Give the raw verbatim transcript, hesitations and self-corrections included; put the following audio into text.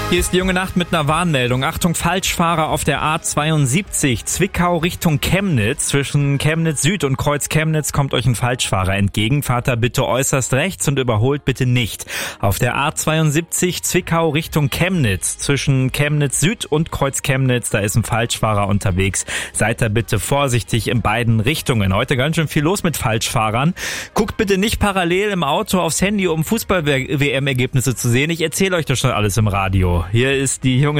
Hier ist die junge Nacht mit einer Warnmeldung. Achtung, Falschfahrer auf der A zweiundsiebzig, Zwickau Richtung Chemnitz. Zwischen Chemnitz Süd und Kreuz Chemnitz kommt euch ein Falschfahrer entgegen. Fahrt da bitte äußerst rechts und überholt bitte nicht. Auf der A zweiundsiebzig, Zwickau Richtung Chemnitz. Zwischen Chemnitz Süd und Kreuz Chemnitz, da ist ein Falschfahrer unterwegs. Seid da bitte vorsichtig in beiden Richtungen. Heute ganz schön viel los mit Falschfahrern. Guckt bitte nicht parallel im Auto aufs Handy, um Fußball-W M-Ergebnisse zu sehen. Ich erzähle euch das schon alles im Radio. Hier ist die junge